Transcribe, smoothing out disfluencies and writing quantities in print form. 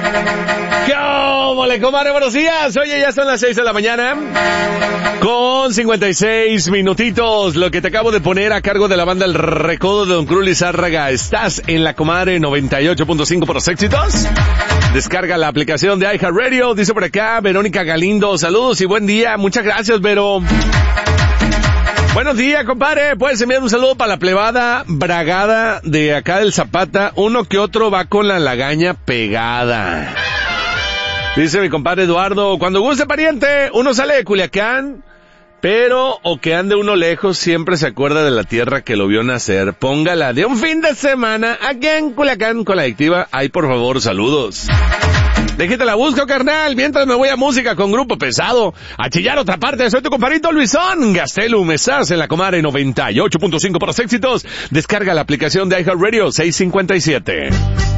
¿Cómo le, comadre? Buenos días. Oye, ya son las 6 de la mañana con 56 minutitos. Lo que te acabo de poner a cargo de la banda El Recodo de Don Cruz Lizárraga. Estás en la comadre 98.5 por los éxitos. Descarga la aplicación de iHeartRadio. Dice por acá Verónica Galindo. Saludos y buen día. Muchas gracias, Vero. Buenos días, compadre. Puedes enviar un saludo para la plebada bragada de acá del Zapata. Uno que otro va con la lagaña pegada. Dice mi compadre Eduardo, cuando guste, pariente, uno sale de Culiacán, pero o que ande uno lejos, siempre se acuerda de la tierra que lo vio nacer. Póngala de un fin de semana aquí en Culiacán con la adictiva. Ay, por favor, saludos. Déjate la busco, carnal, mientras me voy a música con Grupo Pesado. A chillar otra parte, soy tu compadrito Luisón Gastelum. Estás en la comadre 98.5 por los éxitos. Descarga la aplicación de iHeartRadio 657.